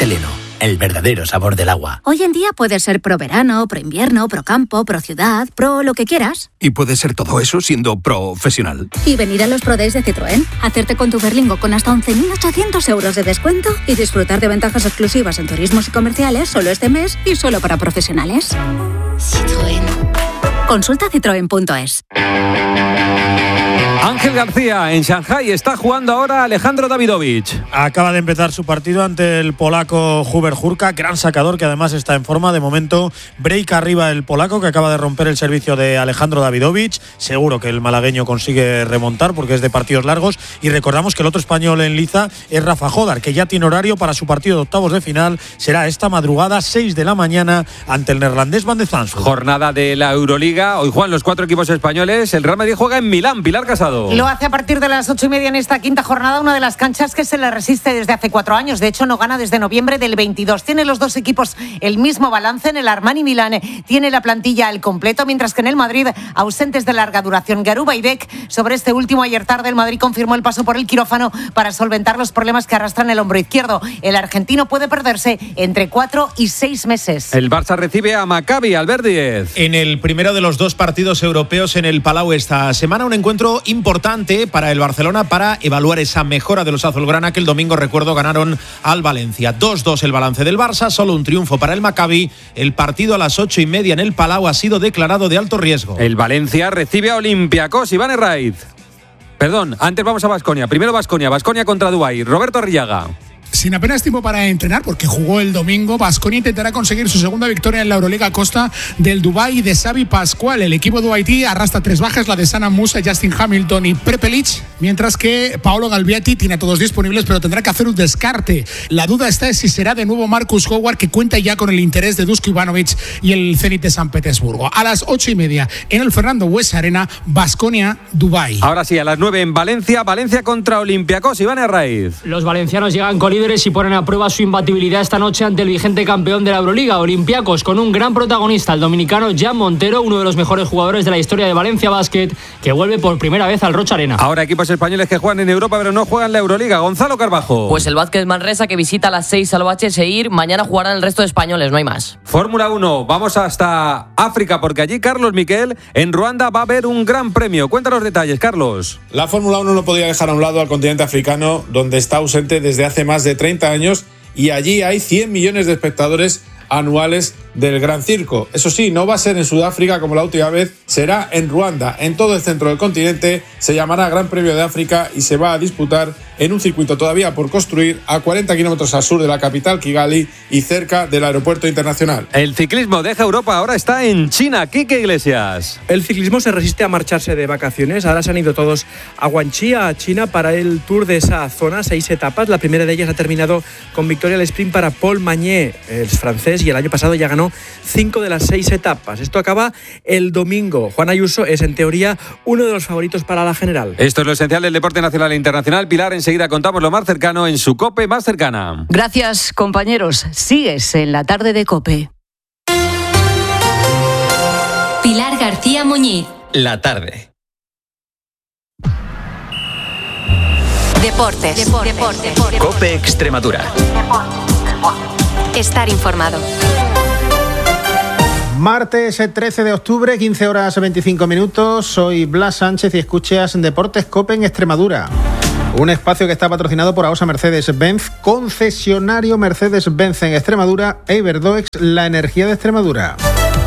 Celeno, el verdadero sabor del agua. Hoy en día puede ser pro verano, pro invierno, pro campo, pro ciudad, pro lo que quieras. Y puede ser todo eso siendo profesional. Y venir a los Pro Days de Citroën, hacerte con tu Berlingo con hasta 11.800 euros de descuento y disfrutar de ventajas exclusivas en turismos y comerciales solo este mes y solo para profesionales. Citroën. Consulta citroen.es. Ángel García, en Shanghái, está jugando ahora Alejandro Davidovich. Acaba de empezar su partido ante el polaco Hubert Hurkacz, gran sacador que además está en forma. De momento, break arriba el polaco, que acaba de romper el servicio de Alejandro Davidovich. Seguro que el malagueño consigue remontar porque es de partidos largos. Y recordamos que el otro español en liza es Rafa Jodar, que ya tiene horario para su partido de octavos de final. Será esta madrugada, 6 de la mañana, ante el neerlandés Van de Zandvoort. Jornada de la Euroliga. Hoy juegan los 4 equipos españoles. El Real Madrid juega en Milán. Pilar Casado. Lo hace a partir de las 8:30 en esta quinta jornada, una de las canchas que se le resiste desde hace 4 años. De hecho, no gana desde noviembre del 22. Tiene los dos equipos el mismo balance. En el Armani Milán tiene la plantilla al completo, mientras que en el Madrid, ausentes de larga duración. Garuba y Beck. Sobre este último, ayer tarde el Madrid confirmó el paso por el quirófano para solventar los problemas que arrastran el hombro izquierdo. El argentino puede perderse entre 4 y 6 meses. El Barça recibe a Maccabi, Albert Díez. En el primero de los 2 partidos europeos en el Palau esta semana, un encuentro importante para el Barcelona para evaluar esa mejora de los azulgrana que el domingo, recuerdo, ganaron al Valencia. 2-2 el balance del Barça, solo un triunfo para el Maccabi. El partido a las 8:30 en el Palau ha sido declarado de alto riesgo. El Valencia recibe a Olympiacos, Iván Herraiz. Perdón, antes vamos a Baskonia. Primero Baskonia contra Dubái. Roberto Arrillaga. Sin apenas tiempo para entrenar, porque jugó el domingo, Baskonia intentará conseguir su segunda victoria en la Euroliga a costa del Dubái de Xavi Pascual. El equipo de Haití arrastra 3 bajas, la de Sana Musa, Justin Hamilton y Prepelic, mientras que Paolo Galbiati tiene a todos disponibles, pero tendrá que hacer un descarte. La duda está en si será de nuevo Marcus Howard, que cuenta ya con el interés de Dusko Ivanovic y el Zenit de San Petersburgo. A las 8:30 en el Fernando Buesa Arena, Baskonia, Dubái. Ahora sí, a las 9 en Valencia contra Olympiacos, Iván Herraiz. Los valencianos llegan con líderes y ponen a prueba su imbatibilidad esta noche ante el vigente campeón de la Euroliga, Olympiacos, con un gran protagonista, el dominicano Jan Montero, uno de los mejores jugadores de la historia de Valencia Basket, que vuelve por primera vez al Rocha Arena. Ahora equipos españoles que juegan en Europa pero no juegan la Euroliga. Gonzalo Carbajo. Pues el Vázquez Manresa, que visita a las 6 al Seir, mañana jugarán el resto de españoles, no hay más. Fórmula 1, vamos hasta África, porque allí Carlos Miquel, en Ruanda, va a haber un gran premio. Cuéntanos los detalles, Carlos. La Fórmula 1 no podía dejar a un lado al continente africano, donde está ausente desde hace más de 30 años, y allí hay 100 millones de espectadores anuales del Gran Circo. Eso sí, no va a ser en Sudáfrica como la última vez, será en Ruanda, en todo el centro del continente. Se llamará Gran Premio de África y se va a disputar en un circuito todavía por construir a 40 kilómetros al sur de la capital, Kigali, y cerca del aeropuerto internacional. El ciclismo deja Europa, ahora está en China. Quique Iglesias. El ciclismo se resiste a marcharse de vacaciones. Ahora se han ido todos a Guangxi, a China, para el tour de esa zona. 6 etapas. La primera de ellas ha terminado con victoria al sprint para Paul Magnier, el francés, y el año pasado ya ganó 5 de las 6 etapas. Esto acaba el domingo. Juan Ayuso es, en teoría, uno de los favoritos para la general. Esto es lo esencial del deporte nacional e internacional. Pilar, enseguida contamos lo más cercano en su COPE más cercana. Gracias, compañeros. Sigues en la tarde de COPE. Pilar García Muñiz. La tarde. Deportes. COPE Extremadura. Estar informado. Martes 13 de octubre, 15 horas 25 minutos. Soy Blas Sánchez y escuchas Deportes COPE en Extremadura. Un espacio que está patrocinado por AOSA Mercedes-Benz, concesionario Mercedes-Benz en Extremadura, e Iberdoex, la energía de Extremadura.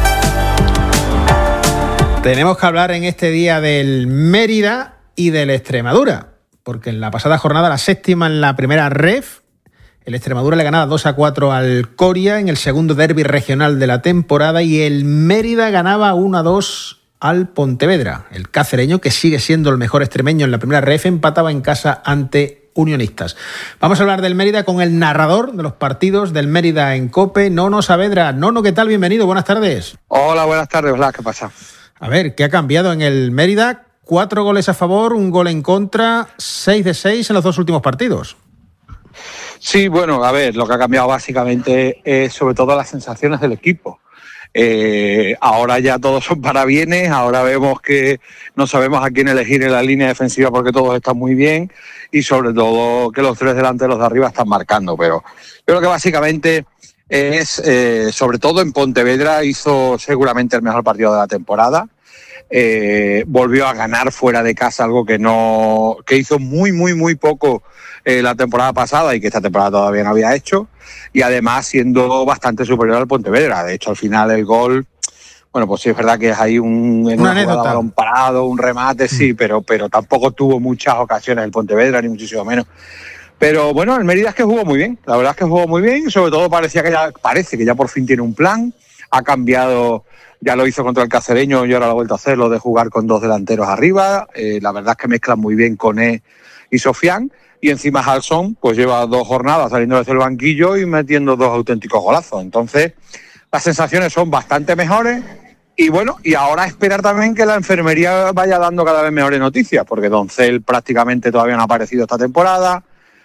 Tenemos que hablar en este día del Mérida y del Extremadura, porque en la pasada jornada, la séptima en la primera ref, el Extremadura le ganaba 2-4 al Coria en el segundo derbi regional de la temporada, y el Mérida ganaba 1-2 al Pontevedra. El cacereño, que sigue siendo el mejor extremeño en la primera ref, empataba en casa ante Unionistas. Vamos a hablar del Mérida con el narrador de los partidos del Mérida en COPE, Nono Saavedra. Nono, ¿qué tal? Bienvenido, buenas tardes. Hola, buenas tardes, Blas, ¿qué pasa? A ver, ¿qué ha cambiado en el Mérida? 4 goles a favor, 1 gol en contra, 6 de 6 en los 2 últimos partidos. Sí, bueno, a ver, lo que ha cambiado básicamente es sobre todo las sensaciones del equipo. Ahora ya todos son parabienes, ahora vemos que no sabemos a quién elegir en la línea defensiva porque todos están muy bien y sobre todo que los tres delanteros de arriba están marcando, pero yo creo que básicamente es, sobre todo en Pontevedra, hizo seguramente el mejor partido de la temporada. Volvió a ganar fuera de casa, algo que hizo muy poco la temporada pasada y que esta temporada todavía no había hecho, y además siendo bastante superior al Pontevedra. De hecho, al final el gol, bueno, pues sí es verdad que es ahí una jugada, balón parado, un remate, sí, pero tampoco tuvo muchas ocasiones el Pontevedra, ni muchísimo menos. Pero bueno, el Mérida es que jugó muy bien, la verdad es que jugó muy bien, sobre todo parece que ya por fin tiene un plan, ha cambiado. Ya lo hizo contra el Cacereño y ahora lo ha vuelto a hacer, lo de jugar con dos delanteros arriba. La verdad es que mezclan muy bien Koné y Sofian. Y encima Halson pues lleva 2 jornadas saliendo desde el banquillo y metiendo 2 auténticos golazos. Entonces las sensaciones son bastante mejores. Y bueno, y ahora esperar también que la enfermería vaya dando cada vez mejores noticias, porque Doncel prácticamente todavía no ha aparecido esta temporada.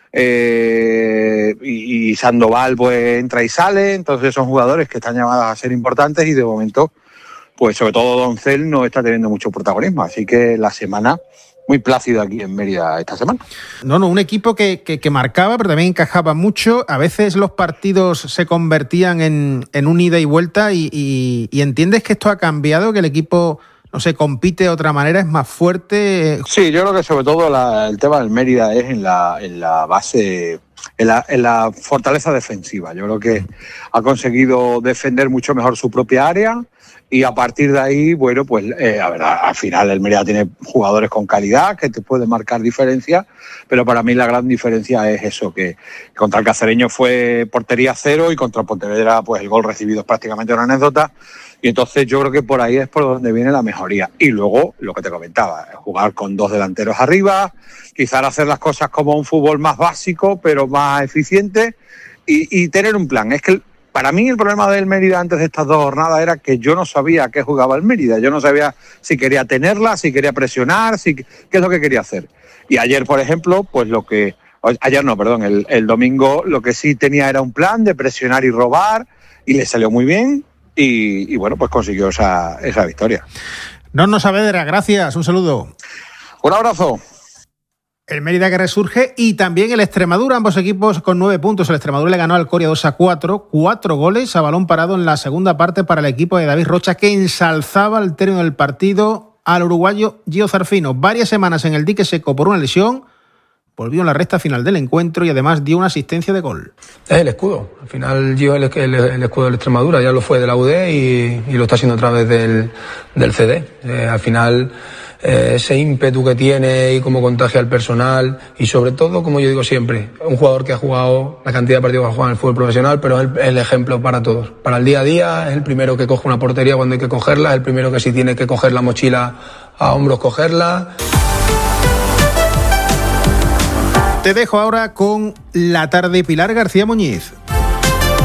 Y Sandoval pues entra y sale. Entonces son jugadores que están llamados a ser importantes y de momento pues sobre todo Doncel no está teniendo mucho protagonismo, así que la semana muy plácida aquí en Mérida esta semana. No, un equipo que marcaba, pero también encajaba mucho. A veces los partidos se convertían en un ida y vuelta y entiendes que esto ha cambiado, que el equipo, no sé, compite de otra manera, es más fuerte. Sí, yo creo que sobre todo el tema del Mérida es en la base, en la fortaleza defensiva. Yo creo que ha conseguido defender mucho mejor su propia área. Y a partir de ahí, bueno, pues a ver, al final el Mérida tiene jugadores con calidad que te pueden marcar diferencia, pero para mí la gran diferencia es eso, que contra el Cacereño fue portería 0 y contra el Pontevedra pues el gol recibido es prácticamente una anécdota, y entonces yo creo que por ahí es por donde viene la mejoría. Y luego, lo que te comentaba, jugar con 2 delanteros arriba, quizás hacer las cosas como un fútbol más básico, pero más eficiente, y tener un plan. Es que para mí el problema del Mérida antes de estas 2 jornadas era que yo no sabía a qué jugaba el Mérida. Yo no sabía si quería tenerla, si quería presionar, qué es lo que quería hacer. Y ayer, por ejemplo, pues el domingo lo que sí tenía era un plan de presionar y robar y le salió muy bien y bueno, pues consiguió esa victoria. No Saavedra, gracias, un saludo. Un abrazo. El Mérida que resurge y también el Extremadura, ambos equipos con 9 puntos. El Extremadura le ganó al Coria 2-4, 4 goles a balón parado en la segunda parte para el equipo de David Rocha, que ensalzaba al término del partido al uruguayo Gio Zarfino. Varias semanas en el dique seco por una lesión, volvió en la recta final del encuentro y además dio una asistencia de gol. Es el escudo, al final Gio es el escudo del Extremadura, ya lo fue de la UD y lo está haciendo a través del CD. Al final ese ímpetu que tiene y cómo contagia al personal y sobre todo, como yo digo siempre, un jugador que ha jugado la cantidad de partidos que ha jugado en el fútbol profesional, pero es el ejemplo para todos, para el día a día. Es el primero que coge una portería cuando hay que cogerla, es el primero que si tiene que coger la mochila a hombros cogerla. Te dejo ahora con La Tarde, Pilar García Muñiz.